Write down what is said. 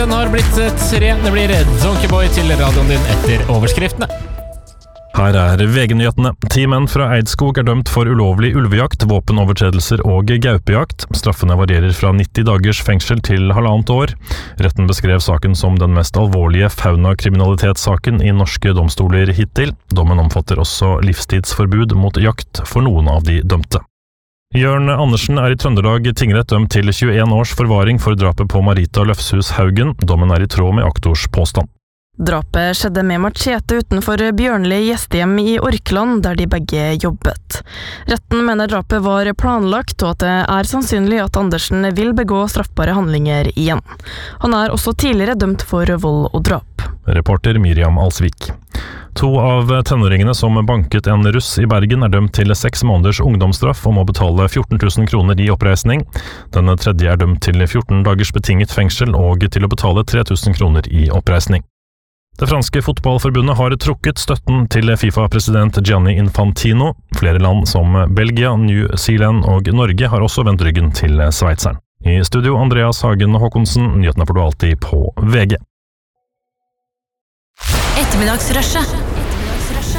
Den har blitt 3. Det blir Donkeyboy til radioen din etter overskriftene. Her er VG-nyhetene. 10 menn fra Eidskog er dømt for ulovlig ulvejakt, våpenovertredelser og gaupejakt. Straffene varierer fra 90 dagers fengsel til 1,5 år. Retten beskrev saken som den mest alvorlige faunakriminalitetssaken i norske domstoler hittil. Dommen omfatter også livstidsforbud mot jakt for noen av de dømte. Jørn Andersen er i Trøndelag tingrett dømt til 21 års forvaring for drapet på Marita Løfshus Haugen. Dommen er i tråd med aktors påstand. Drapet skjedde med machete utenfor Bjørnli gjestehjem i Orkland, der de begge jobbet. Retten mener drapet var planlagt, og at det er sannsynlig at Andersen vil begå straffbare handlinger igjen. Han er også tidligere dømt for vold og drap. Reporter Miriam Alsvik. 2 av tenåringene som banket en russ i Bergen er dømt til 6 måneders ungdomsstraff og må betale 14 000 kroner i oppreisning. Den tredje er dømt til 14 dagers betinget fengsel og til å betale 3 000 kroner i oppreisning. Det franske fotballforbundet har trukket støtten til FIFA-president Gianni Infantino. Flere land som Belgia, New Zealand og Norge har også vendt ryggen til sveitseren. I studio Andreas Hagen Håkonsen, nyhetene får du alltid på VG. Ettermiddagsrushet.